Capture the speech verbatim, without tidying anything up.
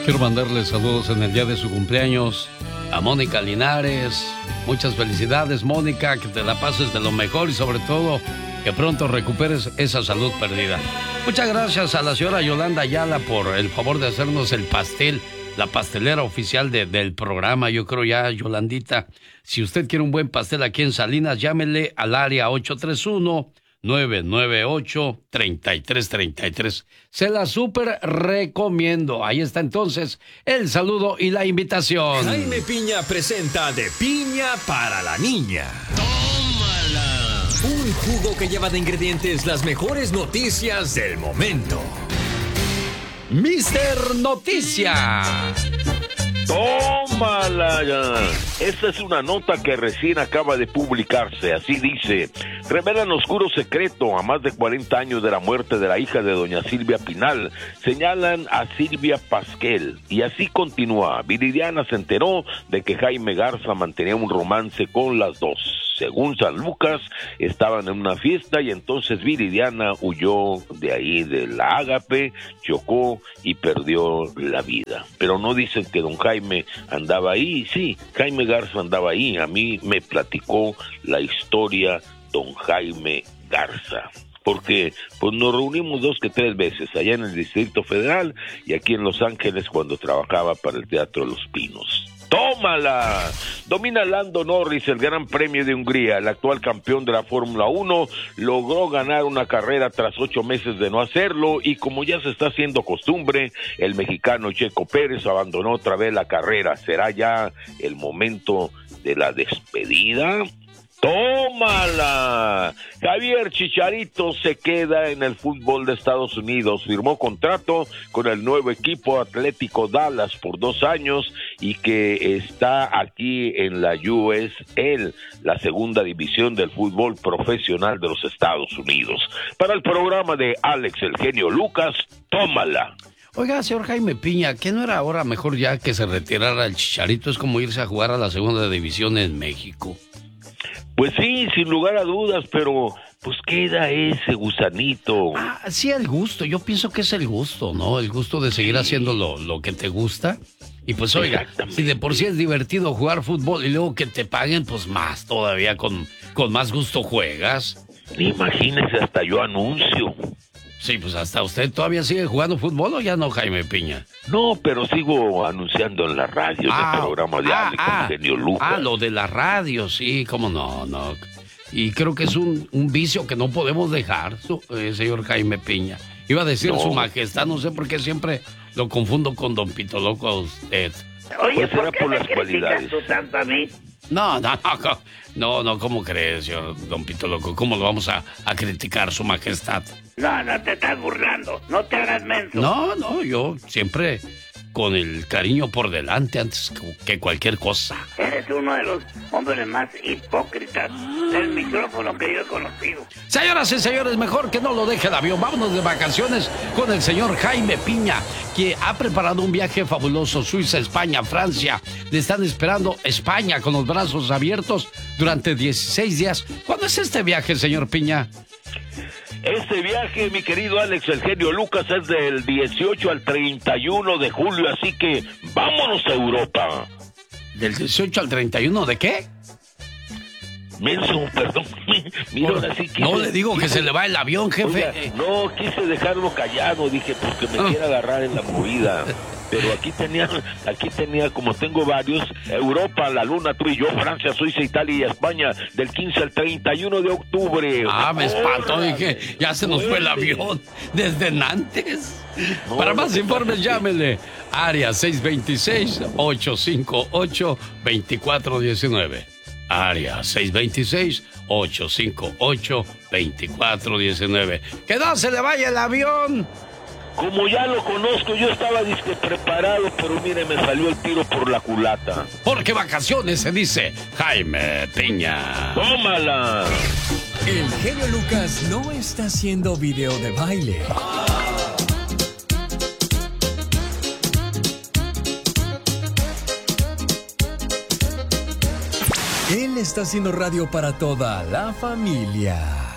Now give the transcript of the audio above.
Quiero mandarle saludos en el día de su cumpleaños a Mónica Linares. Muchas felicidades, Mónica, que te la pases de lo mejor y sobre todo que pronto recuperes esa salud perdida. Muchas gracias a la señora Yolanda Ayala por el favor de hacernos el pastel, la pastelera oficial de, del programa. Yo creo ya, Yolandita, si usted quiere un buen pastel aquí en Salinas, llámele al área ocho tres uno, nueve nueve ocho, tres tres tres tres. Se la súper recomiendo. Ahí está entonces el saludo y la invitación. Jaime Piña presenta De Piña para la Niña. ¡Tómala! Un jugo que lleva de ingredientes las mejores noticias del momento. Mister Noticia. ¡Tómala ya! Esta es una nota que recién acaba de publicarse. Así dice: revelan oscuro secreto a más de cuarenta años de la muerte de la hija de doña Silvia Pinal. Señalan a Silvia Pasquel. Y así continúa. Viridiana se enteró de que Jaime Garza mantenía un romance con las dos. Según San Lucas, estaban en una fiesta y entonces Viridiana huyó de ahí de la Ágape, chocó y perdió la vida. Pero no dicen que don Jaime andaba ahí. Sí, Jaime Garza andaba ahí. A mí me platicó la historia don Jaime Garza. Porque pues nos reunimos dos que tres veces allá en el Distrito Federal y aquí en Los Ángeles cuando trabajaba para el Teatro Los Pinos. ¡Tómala! Domina Lando Norris el Gran Premio de Hungría. El actual campeón de la Fórmula uno logró ganar una carrera tras ocho meses de no hacerlo y como ya se está haciendo costumbre, el mexicano Checo Pérez abandonó otra vez la carrera. ¿Será ya el momento de la despedida? ¡Tómala! Javier Chicharito se queda en el fútbol de Estados Unidos. Firmó contrato con el nuevo equipo Atlético Dallas por dos años y que está aquí en la U S L, la segunda división del fútbol profesional de los Estados Unidos. Para el programa de Alex El Genio Lucas, tómala. Oiga, señor Jaime Piña, ¿qué no era ahora mejor ya que se retirara el Chicharito? Es como irse a jugar a la segunda división en México. Pues sí, sin lugar a dudas, pero pues queda ese gusanito. Ah, sí, el gusto. Yo pienso que es el gusto, ¿no? El gusto de seguir sí. haciendo lo, lo que te gusta. Y pues oiga, si de por sí es divertido jugar fútbol y luego que te paguen, pues más todavía con, con más gusto juegas. Imagínese, hasta yo anuncio. Sí, pues hasta usted todavía sigue jugando fútbol o ya no, Jaime Piña. No, pero sigo anunciando en la radio, ah, en el programa de ah, Alex ah, El Genio Lucas. Ah, lo de la radio, sí, cómo no, no. Y creo que es un, un vicio que no podemos dejar, su, eh, señor Jaime Piña. Iba a decir no. Su majestad, no sé por qué siempre lo confundo con don Pito Loco a usted. Oye, pues ¿por será qué por me las cualidades. tú tanto a mí? No, no, no, no, no, ¿cómo crees, señor don Pito Loco? ¿Cómo lo vamos a, a criticar, su majestad? No, no te estás burlando, no te hagas menso. No, no, yo siempre con el cariño por delante antes que cualquier cosa. Eres uno de los hombres más hipócritas del micrófono que yo he conocido. Señoras y señores, mejor que no lo deje el avión. Vámonos de vacaciones con el señor Jaime Piña, que ha preparado un viaje fabuloso. Suiza, España, Francia. Le están esperando España con los brazos abiertos durante dieciséis días. ¿Cuándo es este viaje, señor Piña? Este viaje, mi querido Alex El Genio Lucas, es del dieciocho al treinta y uno de julio, así que vámonos a Europa. ¿Del dieciocho al treinta y uno de qué? Menso, perdón. Mira, ahora sí quise, no le digo que se le va el avión, jefe. Oiga, no, quise dejarlo callado, dije, porque me ah. quiere agarrar en la movida. Pero aquí tenía, aquí tenía, como tengo varios, Europa, la Luna, tú y yo, Francia, Suiza, Italia y España, del quince al treinta y uno de octubre. Ah, me espantó, dije, ya se nos fue el avión desde Nantes. No, Para más no, informes, llámele. Área seis dos seis, ocho cinco ocho, dos cuatro uno nueve. Área seis dos seis, ocho cinco ocho, dos cuatro uno nueve. ¡Que no se le vaya el avión! Como ya lo conozco, yo estaba disque preparado, pero mire, me salió el tiro por la culata. Porque vacaciones se dice Jaime Piña. ¡Tómala! El genio Lucas no está haciendo video de baile. Él está haciendo radio para toda la familia.